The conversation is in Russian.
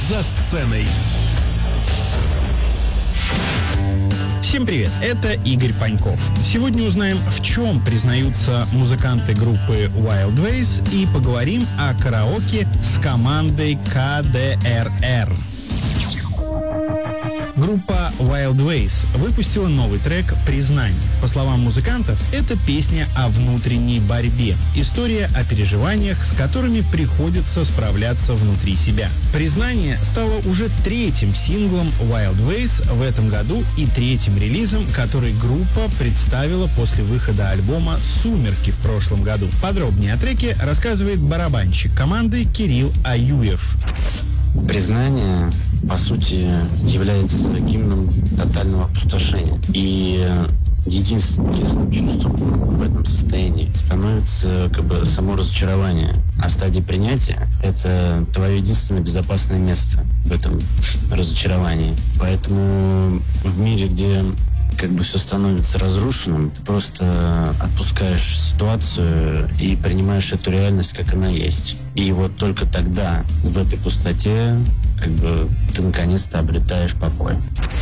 «За сценой». Всем привет, это Игорь Паньков. Сегодня узнаем, в чем признаются музыканты группы Wild Ways, и поговорим о караоке с командой КДРР. Группа Wild Ways выпустила новый трек «Признание». По словам музыкантов, это песня о внутренней борьбе. История о переживаниях, с которыми приходится справляться внутри себя. «Признание» стало уже третьим синглом Wild Ways в этом году и третьим релизом, который группа представила после выхода альбома «Сумерки» в прошлом году. Подробнее о треке рассказывает барабанщик команды Кирилл Аюев. «Признание», по сути, является гимном тотального опустошения. И единственным чувством в этом состоянии становится само разочарование. А стадия принятия — это твое единственное безопасное место в этом разочаровании. Поэтому в мире, где все становится разрушенным, ты просто отпускаешь ситуацию и принимаешь эту реальность, как она есть. И вот только тогда, в этой пустоте, ты наконец-то обретаешь покой.